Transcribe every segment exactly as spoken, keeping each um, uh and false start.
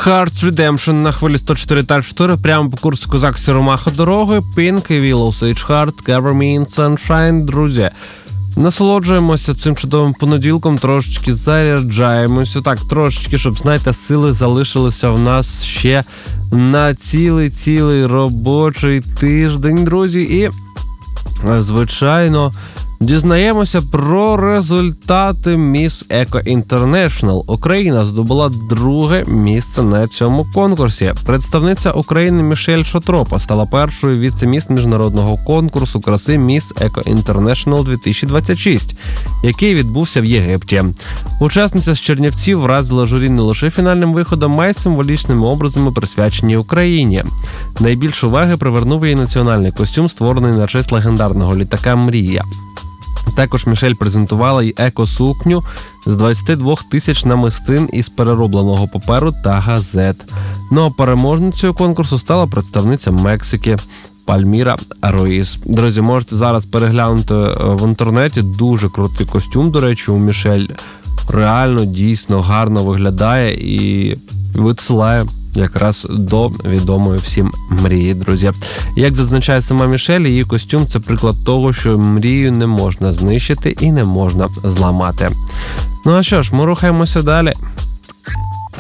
Hearts Redemption на хвилі сто чотири та чотири, прямо по курсу Козак Сиромаха дороги, Pink і Willow Sage Heart, Cover Me in Sunshine, друзі. Насолоджуємося цим чудовим понеділком, трошечки заряджаємося, так, трошечки, щоб, знаєте, сили залишилися в нас ще на цілий-цілий робочий тиждень, друзі, і, звичайно, дізнаємося про результати Miss Eco International. Україна здобула друге місце на цьому конкурсі. Представниця України Мішель Шотропа стала першою віце-міс міжнародного конкурсу краси Miss Eco International дві тисячі двадцять шість, який відбувся в Єгипті. Учасниця з Чернівців вразила журі не лише фінальним виходом, а й символічними образами, присвячені Україні. Найбільш уваги привернув її національний костюм, створений на честь легендарного літака «Мрія». Також Мішель презентувала й еко-сукню з двадцять два тисяч намистин із переробленого паперу та газет. Ну а переможницею конкурсу стала представниця Мексики Пальміра Руїс. Друзі, можете зараз переглянути в інтернеті, дуже крутий костюм, до речі, у Мішель. Реально, дійсно гарно виглядає і відсилає якраз до відомої всім мрії, друзі. Як зазначає сама Мішель, її костюм – це приклад того, що мрію не можна знищити і не можна зламати. Ну а що ж, ми рухаємося далі.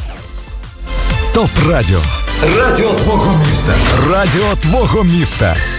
ТОП Радіо. Радіо твого міста. Радіо твого міста.